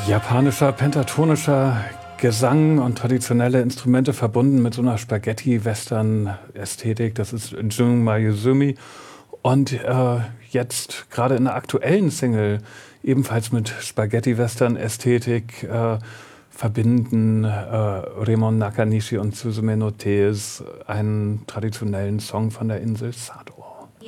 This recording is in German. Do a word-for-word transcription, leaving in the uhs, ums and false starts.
Japanischer, pentatonischer Gesang und traditionelle Instrumente verbunden mit so einer Spaghetti-Western-Ästhetik. Das ist Jun Mayuzumi. Und äh, jetzt gerade in der aktuellen Single ebenfalls mit Spaghetti-Western-Ästhetik äh, verbinden äh, Remon Nakanishi und Suzume no Tees einen traditionellen Song von der Insel Sado.